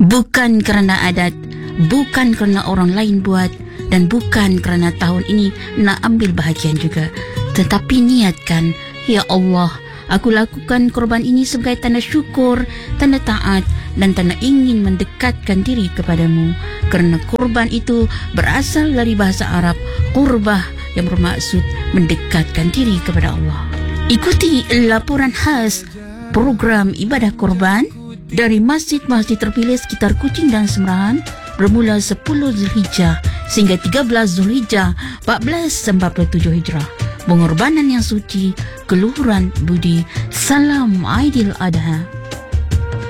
Bukan kerana adat, bukan kerana orang lain buat, dan bukan kerana tahun ini nak ambil bahagian juga. Tetapi niatkan, ya Allah, aku lakukan korban ini sebagai tanda syukur, tanda taat, dan tanda ingin mendekatkan diri kepadamu. Kerana korban itu berasal dari bahasa Arab qurbah, yang bermaksud mendekatkan diri kepada Allah. Ikuti laporan khas program ibadah korban dari masjid-masjid terpilih sekitar Kuching dan Semerahan bermula 10 Zulhijjah sehingga 13 Zulhijjah 1447 Hijrah. Pengorbanan yang suci, keluhuran budi. Salam Aidil Adha.